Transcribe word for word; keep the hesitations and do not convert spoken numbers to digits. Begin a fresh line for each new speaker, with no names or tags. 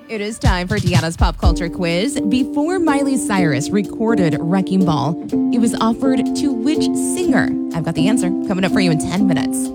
It is time for Deanna's Pop Culture Quiz. Before Miley Cyrus recorded Wrecking Ball, it was offered to which singer? I've got the answer coming up for you in ten minutes.